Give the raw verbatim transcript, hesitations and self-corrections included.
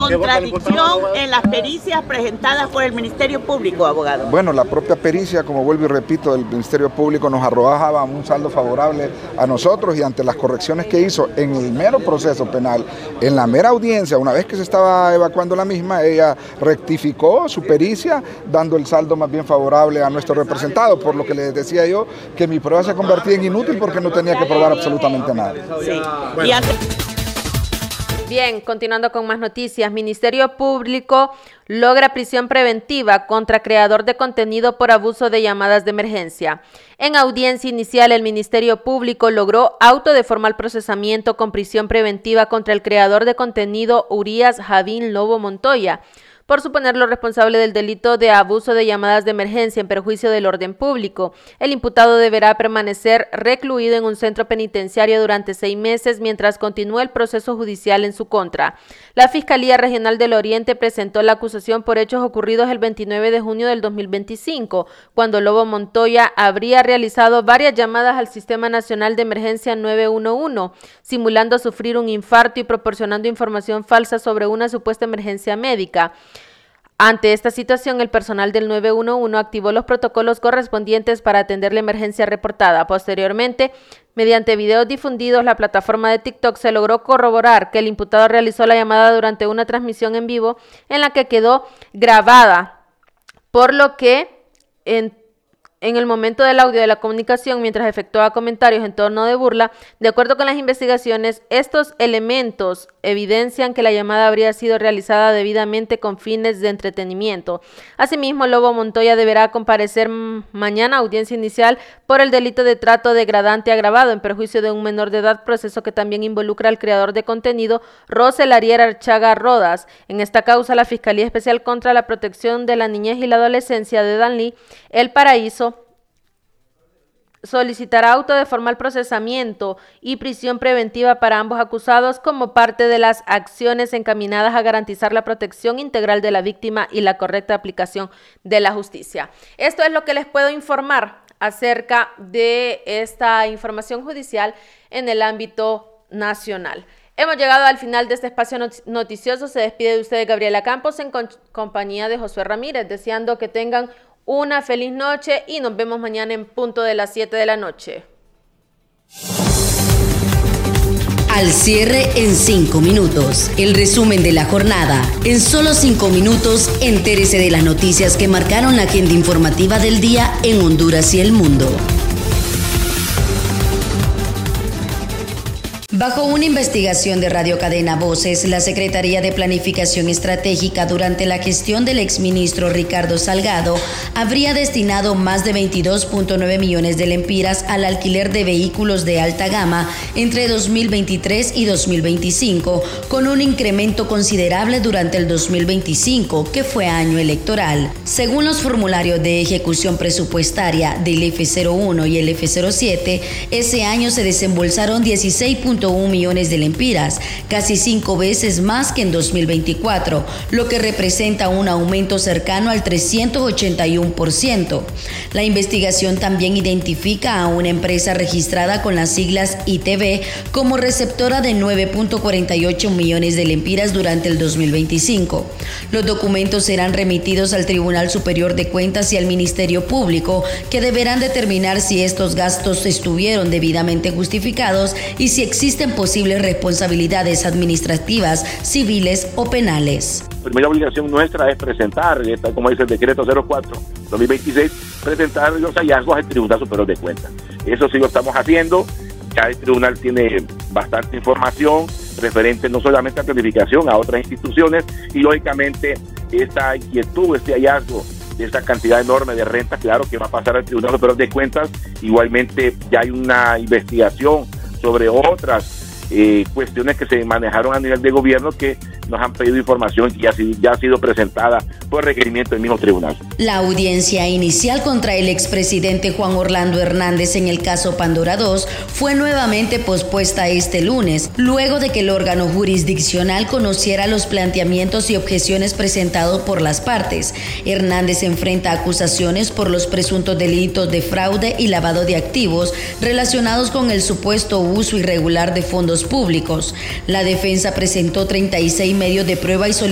Contradicción en las pericias presentadas por el Ministerio Público, abogado. Bueno, la propia pericia, como vuelvo y repito, del Ministerio Público nos arrojaba un saldo favorable a nosotros, y ante las correcciones que hizo en el mero proceso penal, en la mera audiencia, una vez que se estaba evacuando la misma, ella rectificó su pericia, dando el saldo más bien favorable a nuestro representado, por lo que les decía yo que mi prueba se convertía en inútil porque no tenía que probar absolutamente nada. Sí. Y antes... Bien, continuando con más noticias, Ministerio Público logra prisión preventiva contra creador de contenido por abuso de llamadas de emergencia. En audiencia inicial, el Ministerio Público logró auto de formal procesamiento con prisión preventiva contra el creador de contenido Urias Javín Lobo Montoya, por suponerlo responsable del delito de abuso de llamadas de emergencia en perjuicio del orden público. El imputado deberá permanecer recluido en un centro penitenciario durante seis meses mientras continúe el proceso judicial en su contra. La Fiscalía Regional del Oriente presentó la acusación por hechos ocurridos el veintinueve de junio del dos mil veinticinco, cuando Lobo Montoya habría realizado varias llamadas al Sistema Nacional de Emergencia nueve uno uno, simulando sufrir un infarto y proporcionando información falsa sobre una supuesta emergencia médica. Ante esta situación, el personal del nueve uno uno activó los protocolos correspondientes para atender la emergencia reportada. Posteriormente, mediante videos difundidos, la plataforma de TikTok se logró corroborar que el imputado realizó la llamada durante una transmisión en vivo en la que quedó grabada, por lo que en En el momento del audio de la comunicación, mientras efectuaba comentarios en tono de burla, de acuerdo con las investigaciones, estos elementos evidencian que la llamada habría sido realizada debidamente con fines de entretenimiento. Asimismo, Lobo Montoya deberá comparecer mañana a audiencia inicial por el delito de trato degradante agravado en perjuicio de un menor de edad, proceso que también involucra al creador de contenido, Rosel Ariel Archaga Rodas. En esta causa, la Fiscalía Especial contra la Protección de la Niñez y la Adolescencia de Danlí, El Paraíso, solicitará auto de formal procesamiento y prisión preventiva para ambos acusados como parte de las acciones encaminadas a garantizar la protección integral de la víctima y la correcta aplicación de la justicia. Esto es lo que les puedo informar acerca de esta información judicial en el ámbito nacional. Hemos llegado al final de este espacio noticioso. Se despide de ustedes Gabriela Campos en compañía de Josué Ramírez, deseando que tengan una feliz noche y nos vemos mañana en punto de las siete de la noche. Al cierre en cinco minutos. El resumen de la jornada. En solo cinco minutos, entérese de las noticias que marcaron la agenda informativa del día en Honduras y el mundo. Bajo una investigación de Radio Cadena Voces, la Secretaría de Planificación Estratégica durante la gestión del exministro Ricardo Salgado habría destinado más de veintidós punto nueve millones de lempiras al alquiler de vehículos de alta gama entre dos mil veintitrés y dos mil veinticinco, con un incremento considerable durante el dos mil veinticinco, que fue año electoral. Según los formularios de ejecución presupuestaria del F cero uno y el F cero siete, ese año se desembolsaron dieciséis punto uno millones de lempiras, casi cinco veces más que en dos mil veinticuatro, lo que representa un aumento cercano al trescientos ochenta y uno por ciento. La investigación también identifica a una empresa registrada con las siglas I T V como receptora de nueve punto cuarenta y ocho millones de lempiras durante el dos mil veinticinco. Los documentos serán remitidos al Tribunal Superior de Cuentas y al Ministerio Público, que deberán determinar si estos gastos estuvieron debidamente justificados y si existen posibles responsabilidades administrativas, civiles o penales. La primera obligación nuestra es presentar, tal como dice el decreto cero cuatro dos mil veintiséis, presentar los hallazgos al Tribunal Superior de Cuentas. Eso sí lo estamos haciendo. Ya el tribunal tiene bastante información referente no solamente a planificación, a otras instituciones, y lógicamente esta inquietud, este hallazgo de esta cantidad enorme de rentas, claro que va a pasar al Tribunal Superior de Cuentas. Igualmente ya hay una investigación sobre otras eh, cuestiones que se manejaron a nivel de gobierno que nos han pedido información que ya, ya ha sido presentada por requerimiento del mismo tribunal. La audiencia inicial contra el expresidente Juan Orlando Hernández en el caso Pandora dos fue nuevamente pospuesta este lunes, luego de que el órgano jurisdiccional conociera los planteamientos y objeciones presentados por las partes. Hernández enfrenta acusaciones por los presuntos delitos de fraude y lavado de activos relacionados con el supuesto uso irregular de fondos públicos. La defensa presentó treinta y seis medios de prueba y solicitó